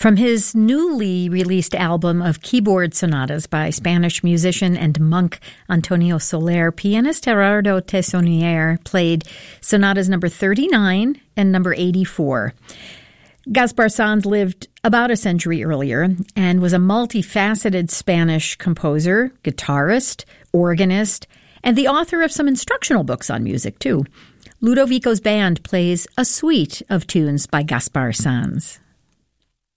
From his newly released album of keyboard sonatas by Spanish musician and monk Antonio Soler, pianist Gerardo Tessonier played sonatas number 39 and number 84. Gaspar Sanz lived about a century earlier and was a multifaceted Spanish composer, guitarist, organist, and the author of some instructional books on music, too. Ludovico's band plays a suite of tunes by Gaspar Sanz.